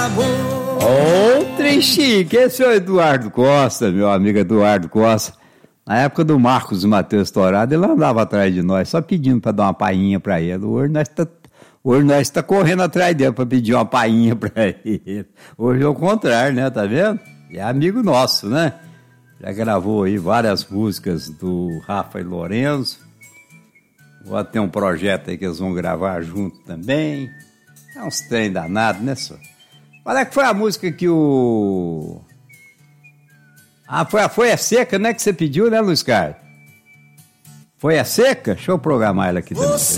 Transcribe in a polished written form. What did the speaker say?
Ô, trem chique, esse é o Eduardo Costa, meu amigo Eduardo Costa. Na época do Marcos e Matheus Torado, ele andava atrás de nós, só pedindo para dar uma painha para ele. Hoje nós tá correndo atrás dele para pedir uma painha para ele. Hoje é o contrário, né? Tá vendo? É amigo nosso, né? Já gravou aí várias músicas do Rafa e Lourenço. Agora tem um projeto aí que eles vão gravar junto também. É uns trem danados, né, senhor? Qual é que foi a música que o... foi a Foi a Seca, né, que você pediu, né, Luiz Carlos? Foi a Seca? Deixa eu programar ela aqui também.